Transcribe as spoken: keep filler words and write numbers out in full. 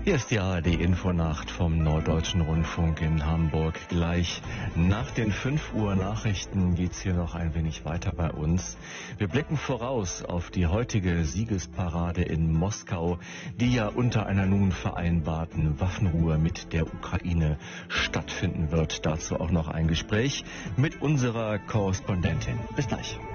Hier ist die A R D-Infonacht vom Norddeutschen Rundfunk in Hamburg. Gleich nach den fünf Uhr Nachrichten geht's hier noch ein wenig weiter bei uns. Wir blicken voraus auf die heutige Siegesparade in Moskau, die ja unter einer nun vereinbarten Waffenruhe mit der Ukraine stattfinden wird. Dazu auch noch ein Gespräch mit unserer Korrespondentin. Bis gleich.